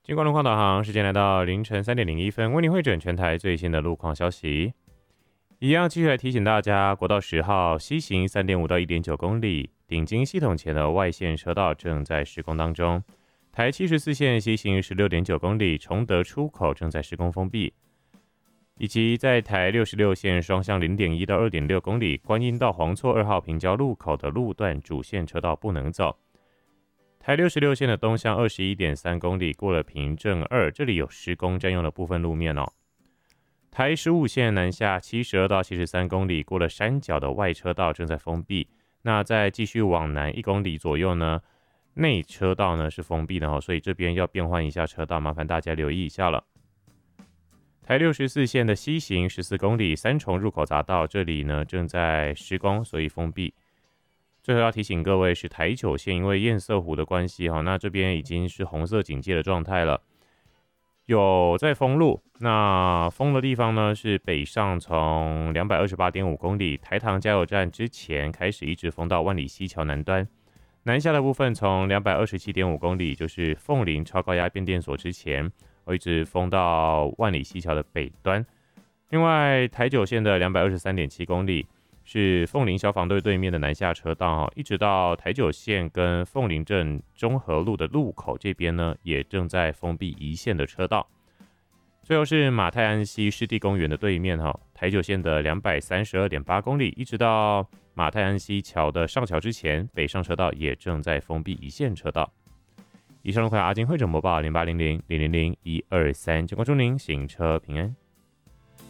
经过路况导航，时间来到凌晨3:01，为您汇整全台最新的路况消息。一样继续来提醒大家，国道10号西行3.5到1.9公里，顶金系统前的外线车道正在施工当中。台74线西行16.9公里，崇德出口正在施工封闭，以及在台66线双向0.1到2.6公里，观音到黄厝2号平交路口的路段主线车道不能走。台66线的东向21.3公里，过了平镇2，这里有施工占用了部分路面哦。台15线南下72到73公里，过了山脚的外车道正在封闭。那再继续往南1公里左右呢，内车道呢是封闭的哦，所以这边要变换一下车道，麻烦大家留意一下了。台64线的西行14公里，三重入口匝道这里呢正在施工，所以封闭。最后要提醒各位是台9线，因为堰塞湖的关系，那这边已经是红色警戒的状态了，有在封路。那封的地方呢是北上从228.5公里台糖加油站之前开始，一直封到万里溪桥南端。南下的部分从227.5公里，就是凤林超高压变电所之前，一直封到万里溪桥的北端。另外台9线的223.7公里。是凤林消防队对面的南下车道，一直到台9线跟凤林镇中和路的路口这边呢，也正在封闭一线的车道。最后是马太安溪湿地公园的对面，台9线的232.8公里，一直到马太安溪桥的上桥之前，北上车道也正在封闭一线车道。以上路况阿金会诊播报0800000123，祝您行车平安。